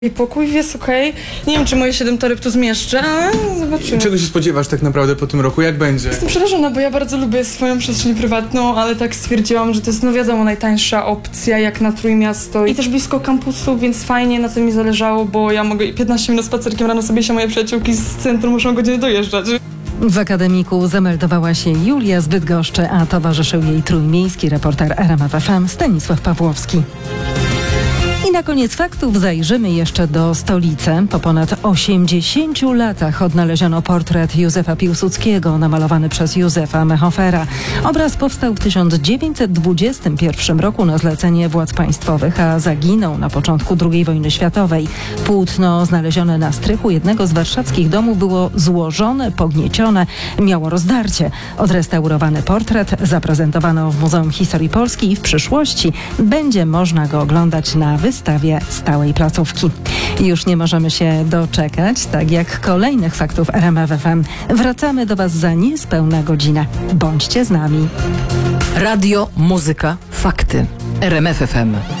I pokój jest okej. Nie wiem, czy moje 7 toreb tu zmieszczę, ale zobaczymy. Czego się spodziewasz tak naprawdę po tym roku? Jak będzie? Jestem przerażona, bo ja bardzo lubię swoją przestrzeń prywatną, ale tak stwierdziłam, że to jest, no wiadomo, najtańsza opcja jak na Trójmiasto i też blisko kampusu, więc fajnie na tym mi zależało, bo ja mogę 15 minut spacerkiem rano sobie się moje przyjaciółki z centrum muszą godzinę dojeżdżać. W akademiku zameldowała się Julia z Bydgoszczy, a towarzyszył jej trójmiejski reporter RMF FM Stanisław Pawłowski. I na koniec faktów zajrzymy jeszcze do stolicy. Po ponad 80 latach odnaleziono portret Józefa Piłsudskiego namalowany przez Józefa Mehofera. Obraz powstał w 1921 roku na zlecenie władz państwowych, a zaginął na początku II wojny światowej. Płótno znalezione na strychu jednego z warszawskich domów było złożone, pogniecione, miało rozdarcie. Odrestaurowany portret zaprezentowano w Muzeum Historii Polski i w przyszłości będzie można go oglądać na wystawie stałej placówki. Już nie możemy się doczekać, tak jak kolejnych faktów RMF FM. Wracamy do Was za niespełna godzinę. Bądźcie z nami. Radio, muzyka, fakty. RMF FM.